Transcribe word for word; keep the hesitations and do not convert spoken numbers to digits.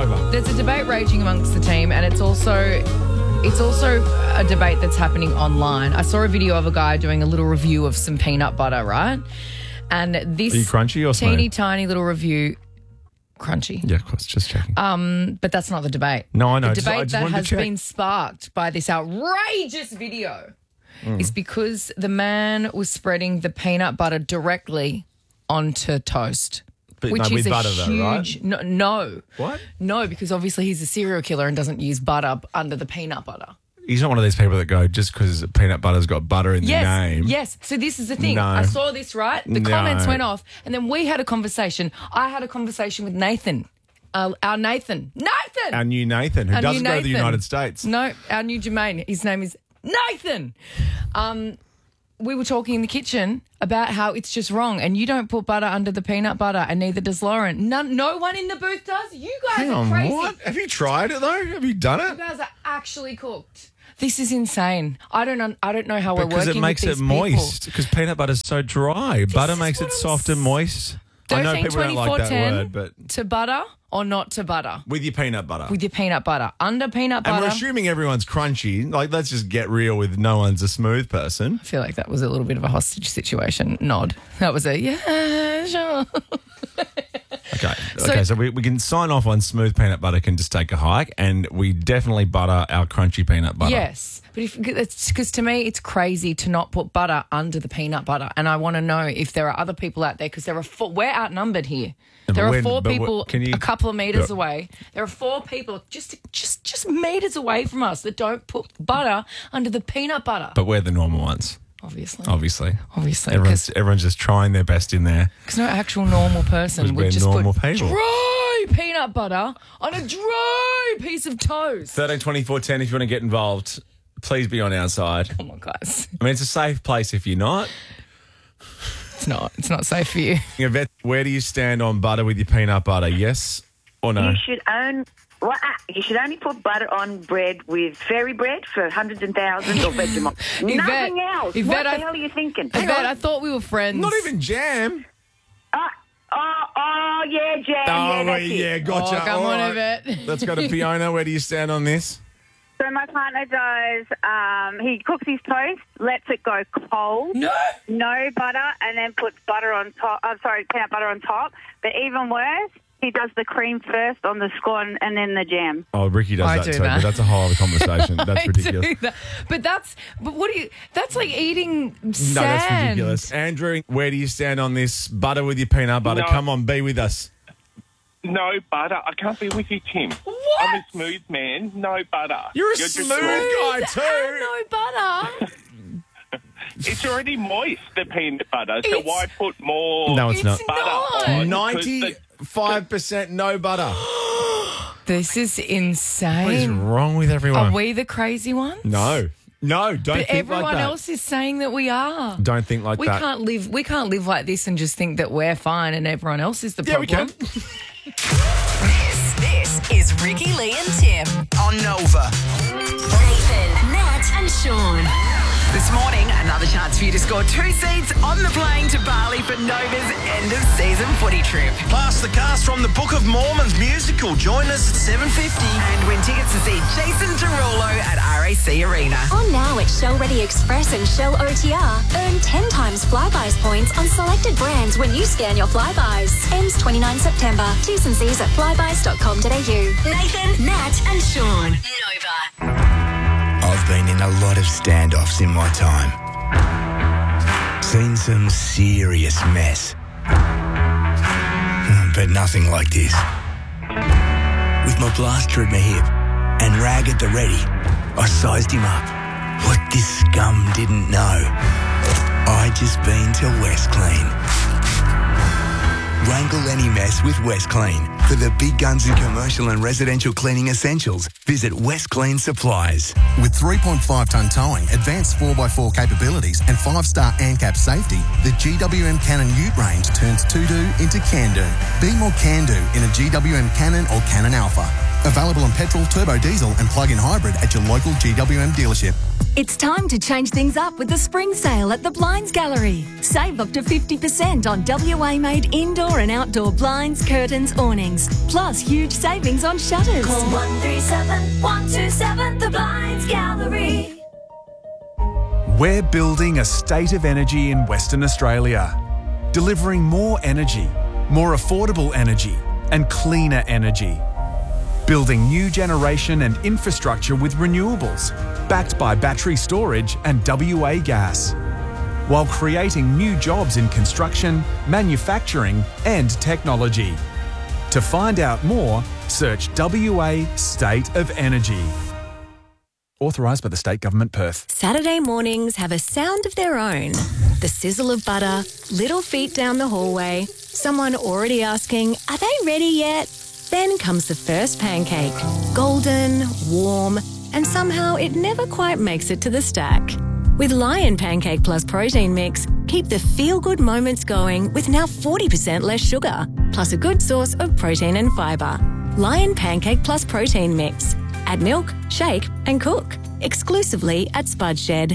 over. There's a debate raging amongst the team, and it's also it's also a debate that's happening online. I saw a video of a guy doing a little review of some peanut butter, right? And this Are you crunchy or teeny smooth? tiny little review, crunchy. Yeah, of course, just checking. Um, but that's not the debate. No, I know. The Just- I debate just that wanted to has check. been sparked by this outrageous video Mm. is because the man was spreading the peanut butter directly onto toast. But which no, is with a butter though, right? huge no, no. What? No, because obviously he's a serial killer and doesn't use butter under the peanut butter. He's not one of these people that go, just because peanut butter's got butter in Yes, the name. yes. So this is the thing. No. I saw this, right? The No. comments went off, and then we had a conversation. I had a conversation with Nathan, uh, our Nathan. Nathan! Our new Nathan, who Our new doesn't go to the Nathan. United States. No, our new Jermaine. His name is Nathan. Um, we were talking in the kitchen about how it's just wrong, and you don't put butter under the peanut butter, and neither does Lauren. None, no one in the booth does. You guys Hang are on, crazy. what? Have you tried it though? Have you done You it? guys are actually cooked. This is insane. I don't. Un- I don't know how we're Because working it makes with it these people. moist. Because peanut butter's so dry. Butter is makes what it I'm soft and moist. I know thirteen, people don't like that twenty-four, word, but to butter or not to butter with your peanut butter. with your peanut butter under peanut and butter. we're assuming everyone's crunchy. Like, let's just get real with no one's a smooth person. I feel like that was a little bit of a hostage situation. Nod. That was a yeah, sure. Okay, So- okay. So we, we can sign off on smooth peanut butter can just take a hike, and we definitely butter our crunchy peanut butter. Yes, but if because to me it's crazy to not put butter under the peanut butter, and I want to know if there are other people out there because there are four, we're outnumbered here. but There are when- four but people what- can you- a couple of meters Yeah. away. There are four people just just just meters away from us that don't put butter under the peanut butter. But we're the normal ones, Obviously, obviously. obviously, Everyone's, because everyone's just trying their best in there. no actual normal person Because we're would just normal put people. dry peanut butter on a dry piece of toast. thirteen twenty-four ten if you want to get involved, please be on our side. Come on, guys. I mean, it's a safe place if you're not. It's not. It's not safe for you. Yvette, where do you stand on butter with your peanut butter? Yes or no? You should own. Well, ah, you should only put butter on bread with fairy bread for hundreds and thousands or Vegemite. Yvette, Nothing else. Yvette, what the I- hell are you thinking? Yvette, I thought we were friends. Not even jam. Oh, oh, oh, yeah, Jam. Oh, yeah, that's yeah, it. gotcha. Oh, come All on, right. Yvette. Let's go to Fiona. Where do you stand on this? So my partner does, um, he cooks his toast, lets it go cold, No. no butter, and then puts butter on top, I'm sorry, peanut butter on top. But even worse, he does the cream first on the scone and then the jam. Oh, Ricky does I that do too, that. but that's a whole other conversation. That's I ridiculous. do that. But that's, but what do you, that's like eating sand. No, that's ridiculous. Andrew, where do you stand on this? Butter with your peanut butter. No. Come on, be with us. No butter. I can't be with you, Tim. What? I'm a smooth man. No butter. You're a just smooth wrong. guy And too. no butter. It's already moist, the peanut butter, so It's- why put more No, it's not. butter not. on? 'Cause ninety-five percent no butter. This is What is insane. wrong with everyone? Are we the crazy ones? No. No, don't But think everyone like that. else is saying that we are. Don't think like we that. can't live. We can't live like this and just think that we're fine and everyone else is the Yeah, we problem. can. This, this is Ricky, Lee and Tim. On Nova. Nathan, Nat and Sean. This morning, another chance for you to score two seats on the plane to Bali for Nova's end of season footy trip. Plus the cast from the Book of Mormon's musical. Join us at seven fifty. And win tickets to see Jason Derulo at R A C Arena. On now at Shell Ready Express and Shell O T R, earn ten times Flybuys points on selected brands when you scan your Flybuys. Ends twenty-ninth September. T's and C's at flybuys dot com dot a u. Nathan, Nat and Sean. Nova. I've been in a lot of standoffs in my time. Seen some serious mess. But nothing like this. With my blaster at my hip and rag at the ready, I sized him up. What this scum didn't know, I just been to West Clean. Wrangle any mess with West Clean. For the big guns in commercial and residential cleaning essentials, visit West Clean Supplies. With three point five tonne towing, advanced four by four capabilities and five star ANCAP safety, the G W M Cannon Ute range turns to-do into can-do. Be more can-do in a G W M Cannon or Cannon Alpha. Available on petrol, turbo diesel and plug-in hybrid at your local G W M dealership. It's time to change things up with the spring sale at the Blinds Gallery. Save up to fifty percent on W A-made indoor and outdoor blinds, curtains, awnings. Plus huge savings on shutters. Call one three seven, one two seven, the Blinds Gallery. We're building a state of energy in Western Australia, delivering more energy, more affordable energy and cleaner energy. Building new generation and infrastructure with renewables, backed by battery storage and W A gas, while creating new jobs in construction, manufacturing and technology. To find out more, search W A State of Energy. Authorised by the State Government, Perth. Saturday mornings have a sound of their own. The sizzle of butter, little feet down the hallway, someone already asking, are they ready yet? Then comes the first pancake. Golden, warm, and somehow it never quite makes it to the stack. With Lion Pancake Plus Protein Mix, keep the feel-good moments going with now forty percent less sugar, plus a good source of protein and fibre. Lion Pancake Plus Protein Mix. Add milk, shake and cook. Exclusively at Spud Shed.